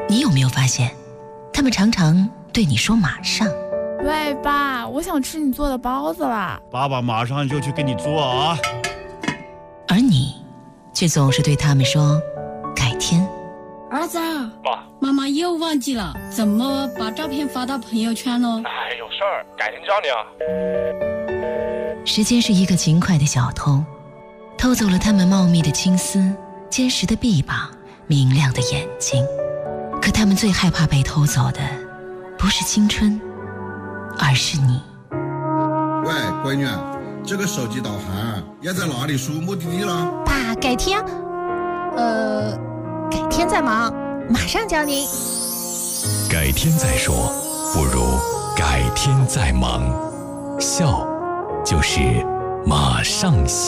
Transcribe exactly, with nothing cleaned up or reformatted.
你有没有发现，他们常常对你说马上。 喂，爸，我想吃你做的包子啦。 爸爸马上就去给你做啊。 而你却总是对他们说改天。 儿子， 妈， 妈妈又忘记了怎么把照片发到朋友圈呢？ 哎，有事儿，改天教你啊。 时间是一个勤快的小偷，偷走了他们茂密的青丝、坚实的臂膀、明亮的眼睛。可他们最害怕被偷走的，不是青春，而是你。 喂，闺女，这个手机导航要在哪里输目的地了？ 爸，改天，呃，改天再忙，马上教您。 改天再说，不如改天再忙。笑，就是马上笑。